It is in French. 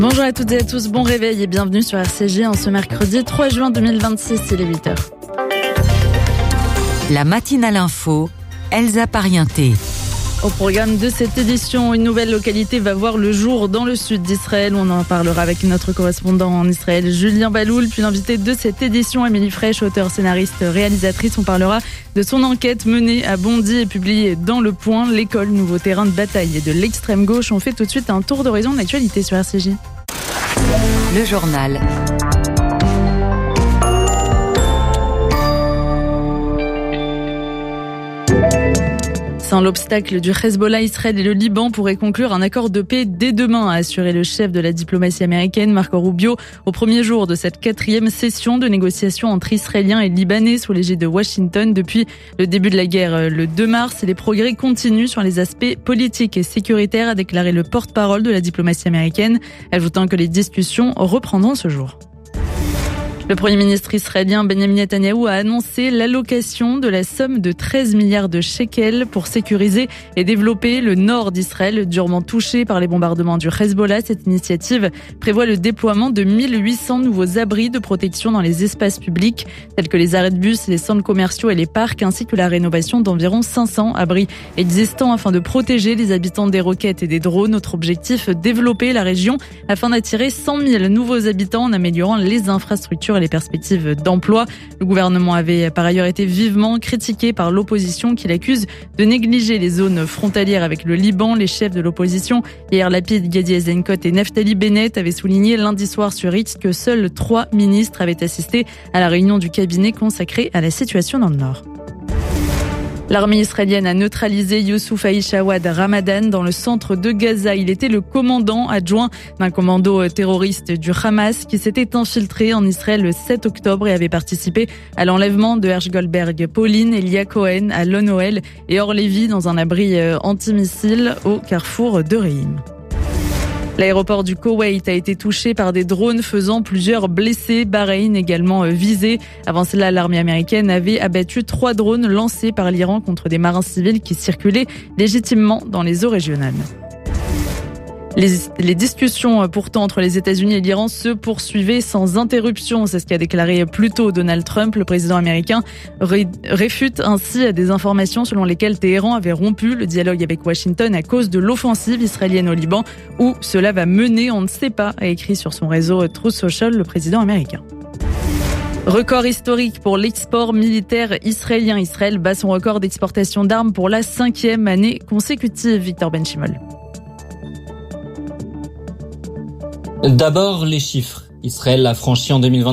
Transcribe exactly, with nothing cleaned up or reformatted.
Bonjour à toutes et à tous, bon réveil et bienvenue sur R C J en ce mercredi trois juin deux mille vingt-six, il est huit heures. La matinale info, Elsa Parienté. Au programme de cette édition, une nouvelle localité va voir le jour dans le sud d'Israël. On en parlera avec notre correspondant en Israël, Julien Baloul. Puis l'invité de cette édition, Amélie Fraîche, auteure, scénariste, réalisatrice. On parlera de son enquête menée à Bondy et publiée dans Le Point. L'école, nouveau terrain de bataille et de l'extrême gauche. On fait tout de suite un tour d'horizon de l'actualité sur R C J. Le journal. Sans l'obstacle du Hezbollah, Israël et le Liban pourraient conclure un accord de paix dès demain, a assuré le chef de la diplomatie américaine, Marco Rubio, au premier jour de cette quatrième session de négociations entre Israéliens et Libanais sous l'égide de Washington depuis le début de la guerre le deux mars. Et les progrès continuent sur les aspects politiques et sécuritaires, a déclaré le porte-parole de la diplomatie américaine, ajoutant que les discussions reprendront ce jour. Le Premier ministre israélien Benjamin Netanyahou a annoncé l'allocation de la somme de treize milliards de shekels pour sécuriser et développer le nord d'Israël, durement touché par les bombardements du Hezbollah. Cette initiative prévoit le déploiement de mille huit cents nouveaux abris de protection dans les espaces publics, tels que les arrêts de bus, les centres commerciaux et les parcs, ainsi que la rénovation d'environ cinq cents abris existants afin de protéger les habitants des roquettes et des drones. Notre objectif, développer la région afin d'attirer cent mille nouveaux habitants en améliorant les infrastructures et les perspectives d'emploi. Le gouvernement avait par ailleurs été vivement critiqué par l'opposition qui l'accuse de négliger les zones frontalières avec le Liban. Les chefs de l'opposition, Yair Lapid, Gadi Eisenkot et Naftali Bennett, avaient souligné lundi soir sur X que seuls trois ministres avaient assisté à la réunion du cabinet consacrée à la situation dans le Nord. L'armée israélienne a neutralisé Youssouf Aïchawad Ramadan dans le centre de Gaza. Il était le commandant adjoint d'un commando terroriste du Hamas qui s'était infiltré en Israël le sept octobre et avait participé à l'enlèvement de Hersh Goldberg, Pauline, Elia Cohen à Lon Noël et Or Lévi dans un abri antimissile au carrefour de Reim. L'aéroport du Koweït a été touché par des drones faisant plusieurs blessés. Bahreïn également visé. Avant cela, l'armée américaine avait abattu trois drones lancés par l'Iran contre des marins civils qui circulaient légitimement dans les eaux régionales. Les, les discussions pourtant entre les États-Unis et l'Iran se poursuivaient sans interruption. C'est ce qu'a déclaré plus tôt Donald Trump. Le président américain ré, réfute ainsi des informations selon lesquelles Téhéran avait rompu le dialogue avec Washington à cause de l'offensive israélienne au Liban. Où cela va mener, on ne sait pas, a écrit sur son réseau Truth Social le président américain. Record historique pour l'export militaire israélien. Israël bat son record d'exportation d'armes pour la cinquième année consécutive. Victor Benchimol. D'abord, les chiffres. Israël l'a franchi en deux mille vingt.